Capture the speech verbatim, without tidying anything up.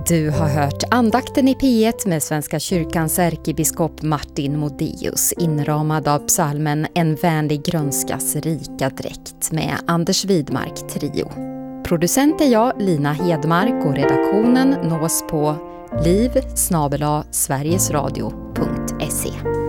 Du har hört andakten i P ett med Svenska kyrkans ärkebiskop Martin Modéus, inramad av psalmen En vänlig grönskas rika dräkt med Anders Widmark Trio. Producent är jag, Lina Hedmark, och redaktionen nås på liv snabel-a sverigesradio punkt se.